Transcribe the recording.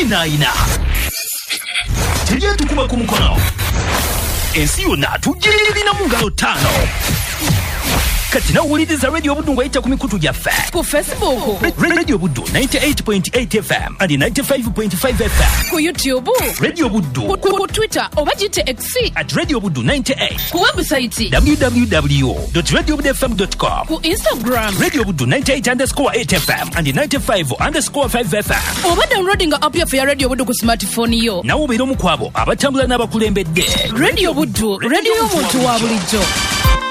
ina. Tejja tukuba ku mukono. Ensi yonna tugirina mu ngalo 5. Kati nawuliriza Radio Buddu ng'ayita ku mikutu gyaffe. Ku Facebook. Radio Buddu 98.8 FM and 95.5 FM. Ku YouTube. Radio Buddu. Ku Twitter oba gite X. @Radio Buddu 98. Ku website. www.radiobuddufm.com. Ku Instagram. Radio Buddu 98_8 FM and 95_5 FM. Oba downloading app ya Radio Buddu ku smartphone yo. Nawo beera omu kwabo abatambula n'abakulembedde. Radio Buddu, radio y'omuntu wa bulijjo.